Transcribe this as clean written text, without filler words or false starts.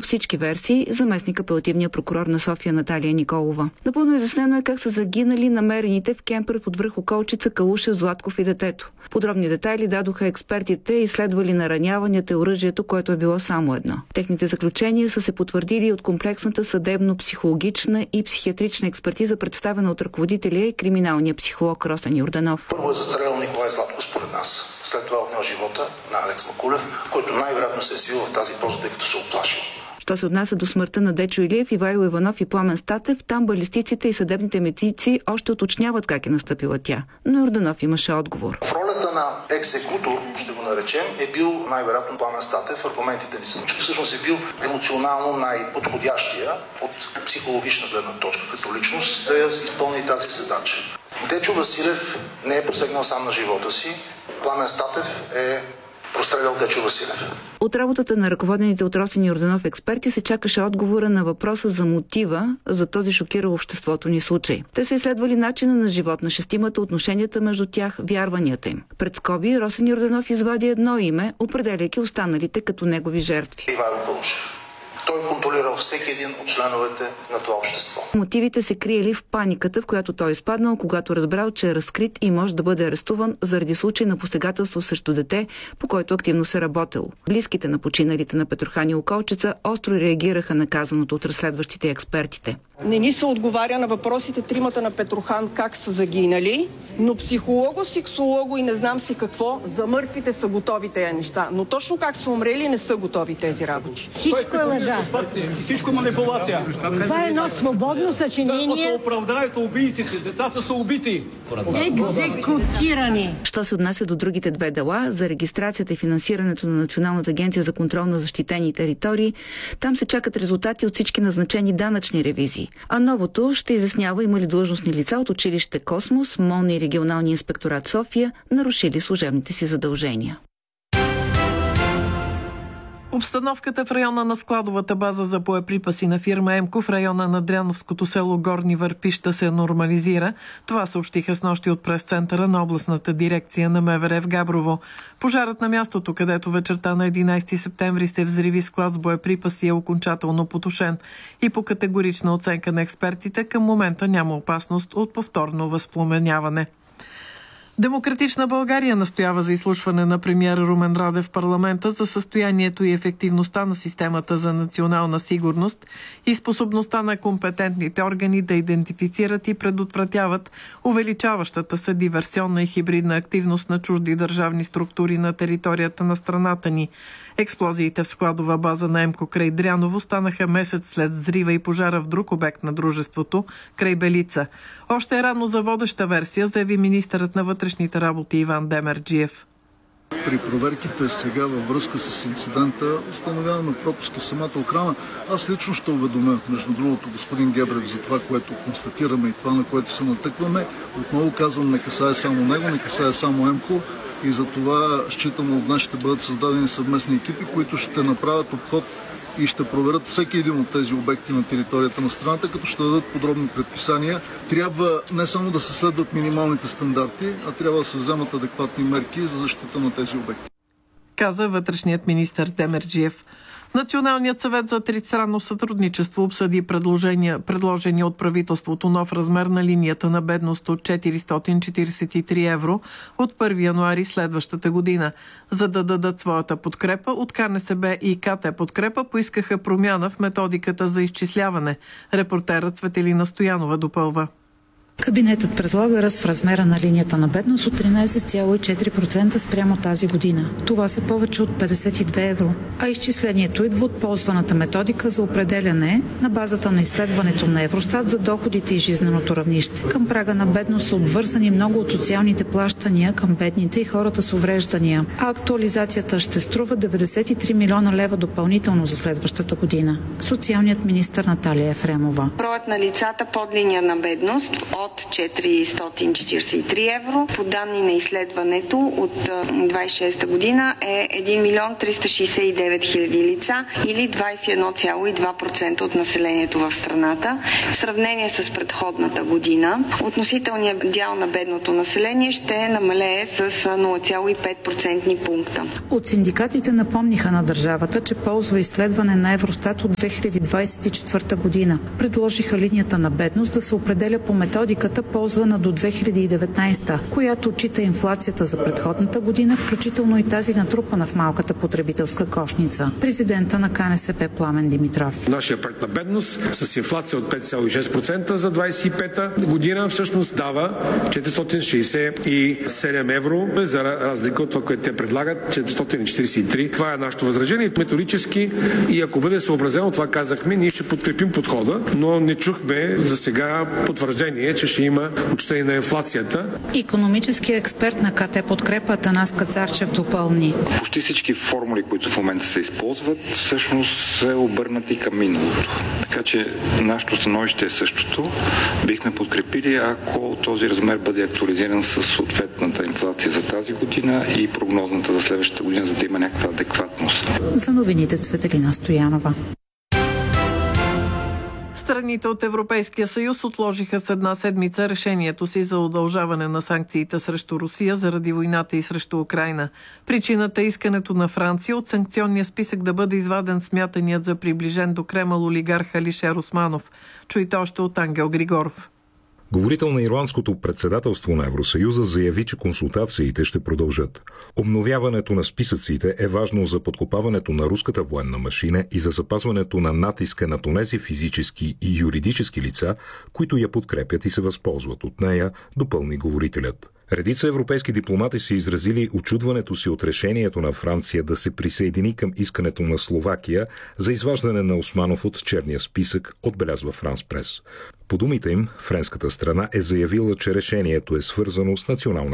всички версии заместник апелативния прокурор на София Наталия Николова. Напълно изяснено е как са загинали намерените в кемпер под връх Околчица Калуша, Златков и детето. Подробни детайли дадоха експертите, изследвали нараняванията и оръжието, което е било само едно. Техните заключения са се потвърдили от комплексната съдебно-психологична и психиатрична експертиза, представена от ръководителя и криминалния психолог Росен Йорданов. Първо е застрелял Николай Златков според нас. След това отнел живота на Алекс Макулев, който най-вероятно се е свил в тази поза, тъй като се оплашил. Що се отнася до смъртта на Дечо Илиев, Ивайло Иванов и Пламен Статев, там балистиците и съдебните медици още уточняват как е настъпила тя. Но Йорданов имаше отговор. В ролята на екзекутор, ще го наречем, е бил най-вероятно Пламен Статев. Аргументите ни са, че всъщност е бил емоционално най-подходящия от психологична гледна точка като личност да изпълни тази задача. Дечо Василев не е посегнал сам на живота си. Пламен Статев е прострелял Дечо Василев. От работата на ръководените от Росен Йорданов експерти се чакаше отговора на въпроса за мотива за този шокирал обществото ни случай. Те са изследвали начина на живот на шестимата, отношенията между тях, вярванията им. Пред скоби Росен Йорданов извади едно име, определяйки останалите като негови жертви. Ивайло Калушев. Той контролирал всеки един от членовете на това общество. Мотивите се криели в паниката, в която той изпаднал, когато разбрал, че е разкрит и може да бъде арестуван заради случай на посегателство срещу дете, по който активно се работело. Близките на починалите на Петрохан и Околчица остро реагираха на казаното от разследващите експертите. Не ни се отговаря на въпросите тримата на Петрохан как са загинали, но психолого, сексолого и не знам си какво, за мъртвите са готови тези неща. Но точно как са умрели, не са готови тези работи. Всичко е лъжа. Всичко манипулация. Това е едно свободно съчинение. Да се оправдаят убийците. Децата са убити. Екзекутирани. Що се отнася до другите две дела, за регистрацията и финансирането на Националната агенция за контрол на защитени територии, там се чакат резултати от всички назначени данъчни ревизии. А новото ще изяснява има ли длъжностни лица от училище Космос, МОН и регионалния инспекторат София нарушили служебните си задължения. Обстановката в района на складовата база за боеприпаси на фирма ЕМКО в района на Дряновското село Горни Върпища се нормализира. Това съобщиха снощи от прес-центъра на областната дирекция на МВР в Габрово. Пожарът на мястото, където вечерта на 11 септември се взриви склад с боеприпаси, е окончателно потушен. И по категорична оценка на експертите, към момента няма опасност от повторно възпламеняване. Демократична България настоява за изслушване на премиера Румен Радев в парламента за състоянието и ефективността на системата за национална сигурност и способността на компетентните органи да идентифицират и предотвратяват увеличаващата се диверсионна и хибридна активност на чужди държавни структури на територията на страната ни. Експлозиите в складова база на ЕМКО край Дряново станаха месец след взрива и пожара в друг обект на дружеството край Белица. Още е рано за водеща версия, заяви министърът на вътрешните работи Иван Демерджиев. При проверките сега във връзка с инцидента установяваме пропуски в самата охрана. Аз лично ще уведомя, между другото, господин Гебрев за това, което констатираме и това, на което се натъкваме. Отново казвам, не касае само него, не касае само ЕМКО и за това считам от нас ще бъдат създадени съвместни екипи, които ще направят обход и ще проверят всеки един от тези обекти на територията на страната, като ще дадат подробни предписания. Трябва не само да се следват минималните стандарти, а трябва да се вземат адекватни мерки за защита на тези обекти. Каза вътрешният министър Демерджиев. Националният съвет за тристранно сътрудничество обсъди предложения от правителството нов размер на линията на бедност от 443 евро от 1 януари следващата година. За да дадат своята подкрепа, от КНСБ и КТ Подкрепа поискаха промяна в методиката за изчисляване. Репортерът Светелина Стоянова допълва. Кабинетът предлага ръст в размера на линията на бедност от 13,4% спрямо тази година. Това са повече от 52 евро. А изчислението идва от ползваната методика за определяне на базата на изследването на Евростат за доходите и жизненото равнище. Към прага на бедност са обвързани много от социалните плащания към бедните и хората с увреждания. А актуализацията ще струва 93 милиона лева допълнително за следващата година. Социалният министър Наталия Ефремова. Броят на лицата под линия на бедност от 443 евро. По данни на изследването от 26-та година е 1 милион 369 хиляди лица или 21,2% от населението в страната. В сравнение с предходната година, относителният дял на бедното население ще намалее с 0,5% пункта. От синдикатите напомниха на държавата, че ползва изследване на Евростат от 2024 година. Предложиха линията на бедност да се определя по методиката, ползвана до 2019, която отчита инфлацията за предходната година, включително и тази натрупана в малката потребителска кошница. Президента на КНСП Пламен Димитров. Нашия проект на бедност с инфлация от 5,6% за 25-та година всъщност дава 467 евро, за разлика от това, което те предлагат, 443. Това е нашето възражение. Методически и ако бъде съобразено, това казахме, ние ще подкрепим подхода, но не чухме за сега потвърждение, че ще има отчитане на инфлацията. Икономическият експерт на КТ Подкрепа Атанас Кацарчев допълни. Почти всички формули, които в момента се използват, всъщност са обърнати към миналото. Така че нашето становище е същото. Бихме подкрепили, ако този размер бъде актуализиран с съответната инфлация за тази година и прогнозната за следващата година, за да има някаква адекватност. За новините Цветелина Стоянова. Страните от Европейския съюз отложиха с една седмица решението си за удължаване на санкциите срещу Русия заради войната и срещу Украйна. Причината е искането на Франция от санкционния списък да бъде изваден смятаният за приближен до Кремъл олигарх Алишер Османов. Чуйте още от Ангел Григоров. Говорител на ирландското председателство на Евросъюза заяви, че консултациите ще продължат. Обновяването на списъците е важно за подкопаването на руската военна машина и за запазването на натиска над онези физически и юридически лица, които я подкрепят и се възползват от нея, допълни говорителят. Редица европейски дипломати са изразили очудването си от решението на Франция да се присъедини към искането на Словакия за изваждане на Османов от черния списък, отбелязва Франс Прес. По думите им, френската страна е заявила, че решението е свързано с национална